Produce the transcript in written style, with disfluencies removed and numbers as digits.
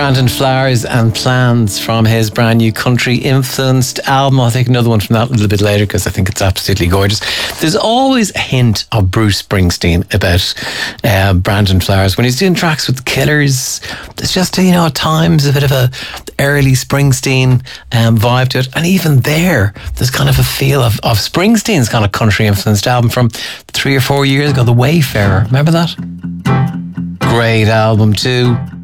Brandon Flowers and Plans from his brand new country-influenced album. I'll take another one from that a little bit later because I think it's absolutely gorgeous. There's always a hint of Bruce Springsteen about Brandon Flowers. When he's doing tracks with the Killers, there's just, at times a bit of a early Springsteen vibe to it. And even there's kind of a feel of Springsteen's kind of country-influenced album from 3 or 4 years ago, The Wayfarer. Remember that? Great album too.